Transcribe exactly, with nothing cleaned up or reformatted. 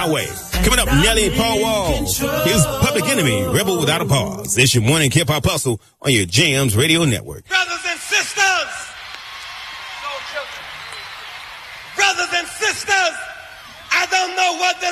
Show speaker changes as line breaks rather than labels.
my way. Coming up, Nelly Paul Wall, his Public Enemy, Rebel Without a Pause. It's your morning hip hop hustle on your Jams Radio Network.
Brothers and sisters, brothers and sisters, I don't know what this